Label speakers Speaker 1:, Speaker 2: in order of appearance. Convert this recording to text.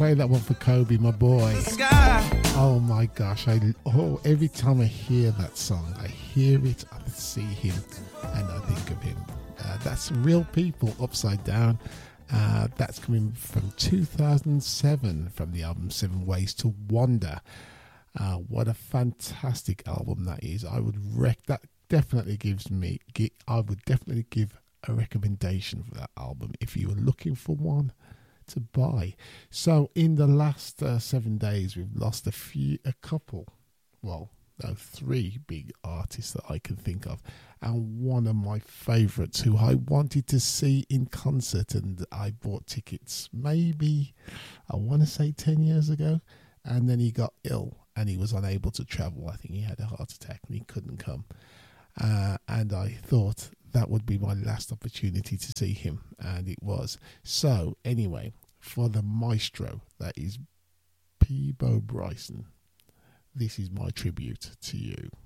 Speaker 1: play that one for Kobe, my boy. Oh my gosh, every time I hear that song, I hear it, I see him, and I think of him. That's Real People, Upside Down. That's coming from 2007 from the album 7 Ways to Wonder. What a fantastic album that is. I would definitely give a recommendation for that album if you were looking for one to buy. So in the last 7 days, we've lost three big artists that I can think of, and one of my favourites who I wanted to see in concert, and I bought tickets maybe, I want to say 10 years ago, and then he got ill and he was unable to travel. I think he had a heart attack and he couldn't come, and I thought that would be my last opportunity to see him, and it was. So anyway, for the maestro, that is Peabo Bryson, this is my tribute to you.